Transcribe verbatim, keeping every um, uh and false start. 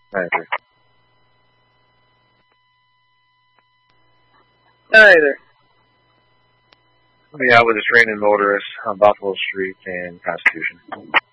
Hi there. Hi there. Yeah, with a training motorist on Buffalo Street and Constitution.